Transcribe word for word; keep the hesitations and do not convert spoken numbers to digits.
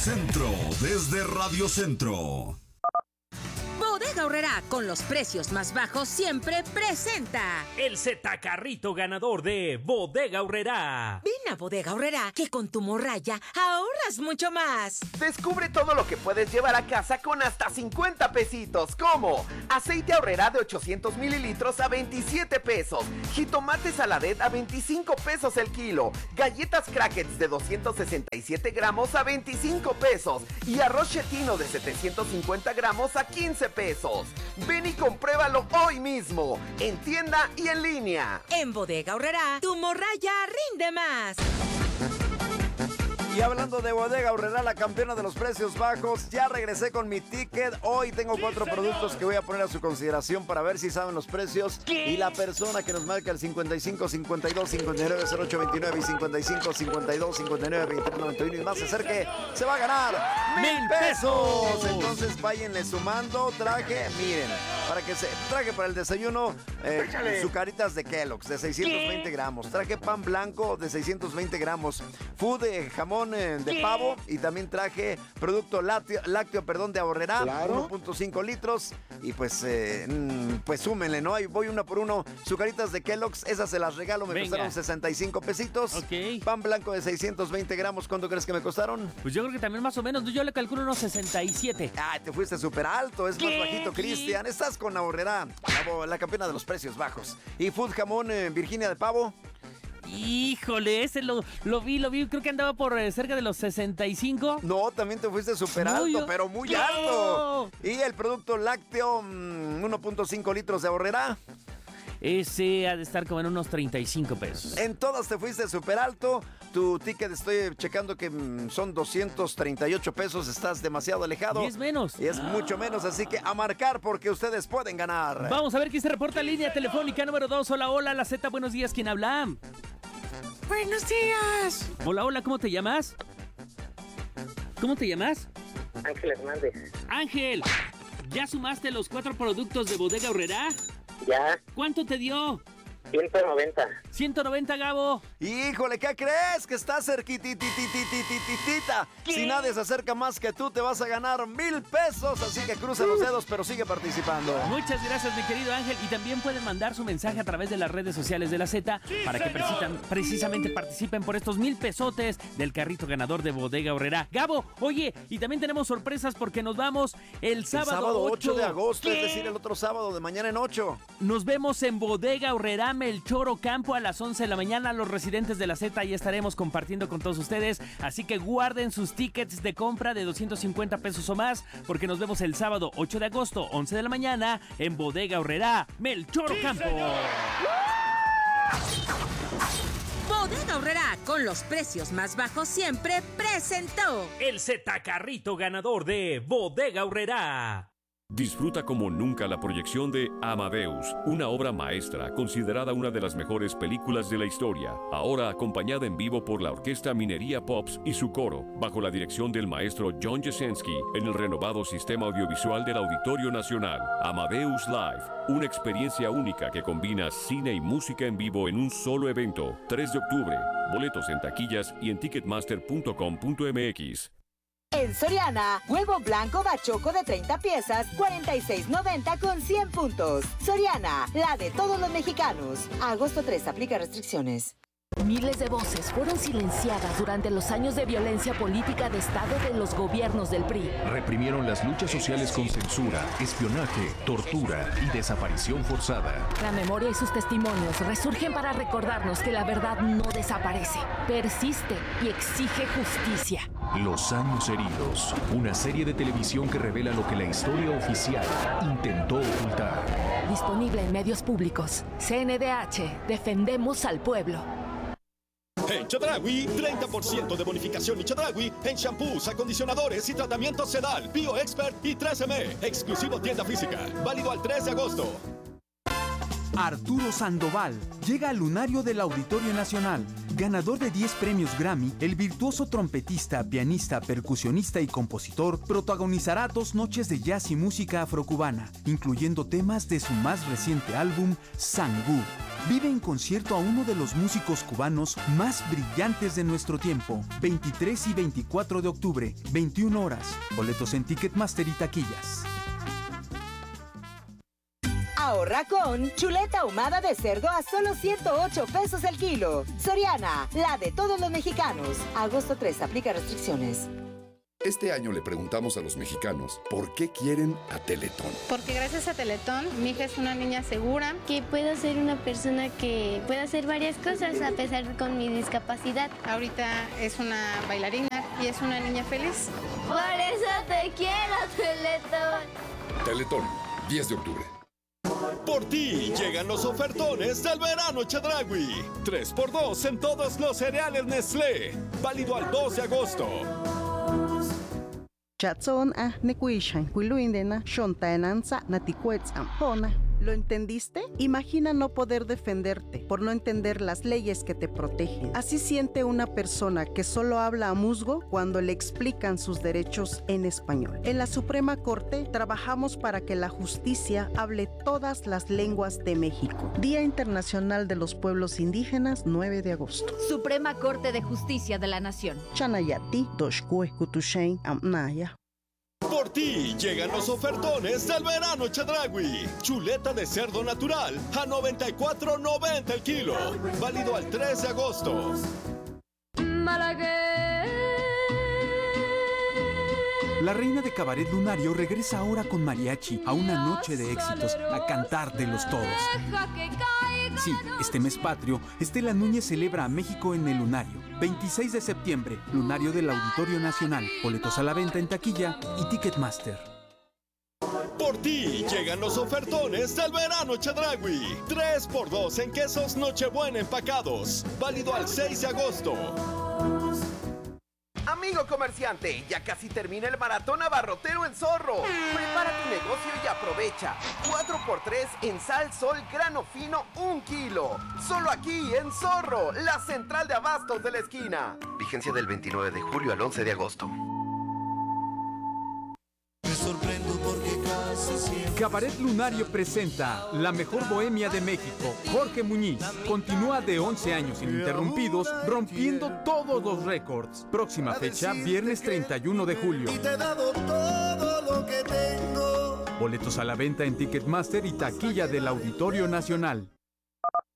Centro, desde Radio Centro. Bodega Aurrerá, con los precios más bajos siempre presenta el Zetacarrito ganador de Bodega Aurrerá. Ven a Bodega Aurrerá, que con tu morralla ahorras mucho más. Descubre todo lo que puedes llevar a casa con hasta cincuenta pesitos, como aceite Aurrerá de ochocientos mililitros a veintisiete pesos, jitomate saladet a veinticinco pesos el kilo, galletas crackers de doscientos sesenta y siete gramos a veinticinco pesos y arroz chetino de setecientos cincuenta gramos a quince pesos. Ven y compruébalo hoy mismo, en tienda y en línea. En Bodega Aurrerá, tu morralla rinde más. Y hablando de Bodega Aurrerá, la campeona de los precios bajos, ya regresé con mi ticket. Hoy tengo cuatro productos que voy a poner a su consideración para ver si saben los precios. Y la persona que nos marca el cincuenta y cinco, cincuenta y dos, cincuenta y nueve, cero ocho veintinueve y cincuenta y cinco, cincuenta y dos, cincuenta y nueve, veintiuno, noventa y uno y más se acerque, se va a ganar mil pesos. Entonces váyanle sumando. Traje, miren, para que se traje para el desayuno eh, sucaritas de Kellogg's de seiscientos veinte gramos. Traje pan blanco de seiscientos veinte gramos. Food de jamón de ¿Qué? Pavo, y también traje producto lácteo, lácteo perdón, de Aurrerá, claro. uno punto cinco litros, y pues eh, pues súmenle, ¿no? Ahí voy uno por uno. Sucaritas de Kellogg's, esas se las regalo, me Venga. costaron sesenta y cinco pesitos. Ok. Pan blanco de seiscientos veinte gramos, ¿cuánto crees que me costaron? Pues yo creo que también más o menos, yo le calculo unos sesenta y siete. Ay, te fuiste súper alto, es ¿Qué? más bajito, Cristian. Estás con Aurrerá, la, la campeona de los precios bajos. Y Food jamón eh, Virginia de pavo. Híjole, ese lo, lo vi, lo vi, creo que andaba por eh, cerca de los sesenta y cinco. No, también te fuiste súper alto, pero muy ¡No! alto. Y el producto lácteo, mmm, uno punto cinco litros de Aurrerá. Ese ha de estar como en unos treinta y cinco pesos. En todas te fuiste súper alto. Tu ticket estoy checando que mmm, son doscientos treinta y ocho pesos. Estás demasiado alejado. Y es menos. Y es ah. mucho menos, así que a marcar porque ustedes pueden ganar. Vamos a ver quién se reporta en línea telefónica número dos. Hola, hola, la Z, buenos días, ¿quién habla? Buenos días. Hola, hola, ¿cómo te llamas? ¿Cómo te llamas? Ángel Hernández. Ángel, ¿ya sumaste los cuatro productos de Bodega Aurrerá? Ya. ¿Cuánto te dio? ciento noventa. ciento noventa, Gabo. Híjole, ¿qué crees? Que está cerquititititititita. Si nadie se acerca más que tú, te vas a ganar mil pesos. Así que cruza los dedos, pero sigue participando. Muchas gracias, mi querido Ángel. Y también pueden mandar su mensaje a través de las redes sociales de la Z sí, para que precisan, precisamente participen por estos mil pesotes del carrito ganador de Bodega Aurrerá. Gabo, oye, y también tenemos sorpresas porque nos vamos el sábado, el sábado ocho de agosto, ¿Qué? Es decir, el otro sábado de mañana en ocho. Nos vemos en Bodega Aurrerá Melchor Ocampo a las once de la mañana. Los residentes de la Z y estaremos compartiendo con todos ustedes, así que guarden sus tickets de compra de doscientos cincuenta pesos o más, porque nos vemos el sábado ocho de agosto, once de la mañana, en Bodega Aurrerá Melchor Ocampo. Bodega Aurrerá, con los precios más bajos siempre, presentó el Zetacarrito ganador de Bodega Aurrerá. Disfruta como nunca la proyección de Amadeus, una obra maestra considerada una de las mejores películas de la historia, ahora acompañada en vivo por la Orquesta Minería Pops y su coro, bajo la dirección del maestro John Jasenski, en el renovado sistema audiovisual del Auditorio Nacional. Amadeus Live, una experiencia única que combina cine y música en vivo en un solo evento. tres de octubre, boletos en taquillas y en ticketmaster punto com punto m x. En Soriana, huevo blanco bachoco de treinta piezas, cuarenta y seis noventa con cien puntos. Soriana, la de todos los mexicanos. A agosto tres, aplica restricciones. Miles de voces fueron silenciadas durante los años de violencia política de Estado de los gobiernos del P R I. Reprimieron las luchas sociales con censura, espionaje, tortura y desaparición forzada. La memoria y sus testimonios resurgen para recordarnos que la verdad no desaparece, persiste y exige justicia. Los años heridos, una serie de televisión que revela lo que la historia oficial intentó ocultar. Disponible en medios públicos. C N D H, defendemos al pueblo. En Chedraui, treinta por ciento de bonificación y Chedraui en shampoos, acondicionadores y tratamientos Sedal, BioExpert y tres eme. Exclusivo tienda física. Válido al tres de agosto. Arturo Sandoval llega al lunario del Auditorio Nacional. Ganador de diez premios Grammy, el virtuoso trompetista, pianista, percusionista y compositor protagonizará dos noches de jazz y música afrocubana, incluyendo temas de su más reciente álbum, Sangú. Vive en concierto a uno de los músicos cubanos más brillantes de nuestro tiempo. veintitrés y veinticuatro de octubre, veintiuna horas. Boletos en Ticketmaster y taquillas. Ahorra con chuleta ahumada de cerdo a solo ciento ocho pesos el kilo. Soriana, la de todos los mexicanos. Agosto tres, aplica restricciones. Este año le preguntamos a los mexicanos por qué quieren a Teletón. Porque gracias a Teletón, mi hija es una niña segura. Que puedo ser una persona que pueda hacer varias cosas a pesar de con mi discapacidad. Ahorita es una bailarina y es una niña feliz. Por eso te quiero, Teletón. Teletón, diez de octubre. Por ti llegan los ofertones del verano Chedraui. tres por dos en todos los cereales Nestlé. Válido al dos de agosto. Chatson a nekuishan kuiluindena shontaenanza natikuets ampona. ¿Lo entendiste? Imagina no poder defenderte por no entender las leyes que te protegen. Así siente una persona que solo habla a musgo cuando le explican sus derechos en español. En la Suprema Corte trabajamos para que la justicia hable todas las lenguas de México. Día Internacional de los Pueblos Indígenas, nueve de agosto. Suprema Corte de Justicia de la Nación. Chanayati, Doshkue, Kutushain, Amnaya. Por ti llegan los ofertones del verano Chedraui. Chuleta de cerdo natural a noventa y cuatro noventa el kilo. Válido al tres de agosto. La reina de Cabaret Lunario regresa ahora con mariachi a una noche de éxitos, a cantártelos todos. Sí, este mes patrio, Estela Núñez celebra a México en el Lunario. veintiséis de septiembre, Lunario del Auditorio Nacional. Boletos a la venta en taquilla y Ticketmaster. Por ti llegan los ofertones del verano Chedraui. tres por dos en quesos Nochebuena empacados. Válido al seis de agosto. Amigo comerciante, ya casi termina el maratón abarrotero en Zorro. Prepara tu negocio y aprovecha. cuatro por tres en sal sol grano fino, un kilo. Solo aquí en Zorro, la central de abastos de la esquina. Vigencia del veintinueve de julio al once de agosto. Cabaret Lunario presenta La Mejor Bohemia de México. Jorge Muñiz continúa de once años ininterrumpidos, rompiendo todos los récords. Próxima fecha, viernes treinta y uno de julio. Y te he dado todo lo que tengo. Boletos a la venta en Ticketmaster y taquilla del Auditorio Nacional.